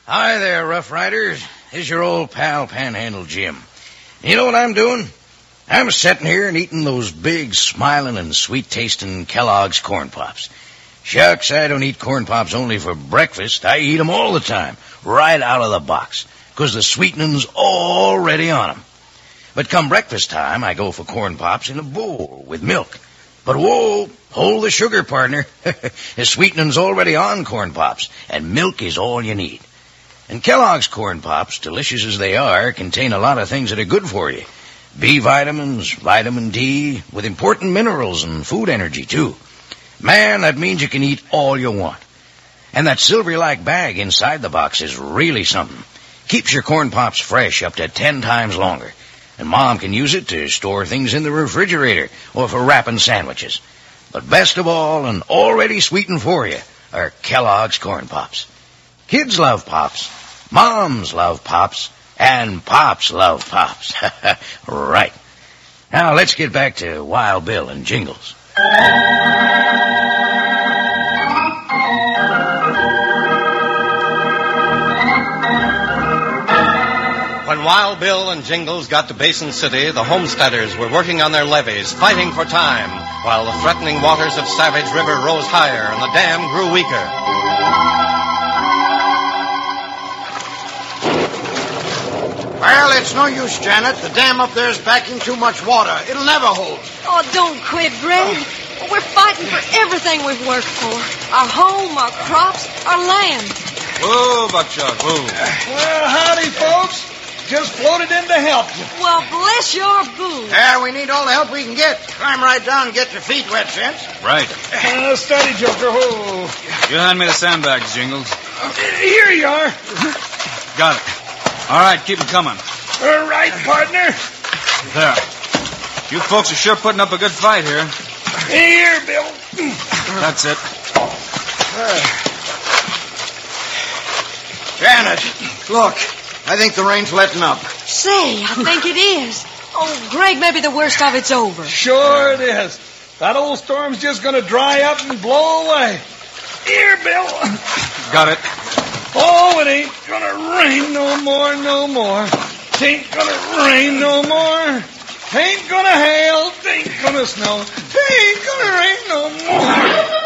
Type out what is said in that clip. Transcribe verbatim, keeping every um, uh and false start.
Hi there, Rough Riders. This is your old pal, Panhandle Jim. You know what I'm doing? I'm sitting here and eating those big, smiling, and sweet-tasting Kellogg's Corn Pops. Shucks, I don't eat Corn Pops only for breakfast. I eat 'em all the time, right out of the box, 'cause the sweetening's already on 'em. But come breakfast time, I go for Corn Pops in a bowl with milk. But whoa, hold the sugar, partner. The sweetening's already on Corn Pops, and milk is all you need. And Kellogg's Corn Pops, delicious as they are, contain a lot of things that are good for you. B vitamins, vitamin D, with important minerals and food energy, too. Man, that means you can eat all you want. And that silvery-like bag inside the box is really something. Keeps your Corn Pops fresh up to ten times longer. And Mom can use it to store things in the refrigerator or for wrapping sandwiches. But best of all, and already sweetened for you, are Kellogg's Corn Pops. Kids love Pops, moms love Pops, and Pops love Pops. Right. Now let's get back to Wild Bill and Jingles. When Wild Bill and Jingles got to Basin City, the homesteaders were working on their levees, fighting for time, while the threatening waters of Savage River rose higher and the dam grew weaker. Well, it's no use, Janet. The dam up there is backing too much water. It'll never hold. Oh, don't quit, Greg. We're fighting for everything we've worked for. Our home, our crops, our land. Whoa, Buckshot, whoa. Well, howdy, folks. Just floated in to help you. Well, bless your boots. Yeah, we need all the help we can get. Climb right down and get your feet wet, gents. Right. Uh, steady, Joker. Whoa. You hand me the sandbags, Jingles. Uh, here you are. Got it. All right, keep 'em coming. All right, partner. There. You folks are sure putting up a good fight here. Here, Bill. That's it. Janet, look. I think the rain's letting up. Say, I think it is. Oh, Greg, maybe the worst of it's over. Sure it is. That old storm's just going to dry up and blow away. Here, Bill. Got it. Oh, it ain't going to rain no more, no more. Tain't going to rain no more. Tain't going to hail. Tain't going to snow. Tain't going to rain no more.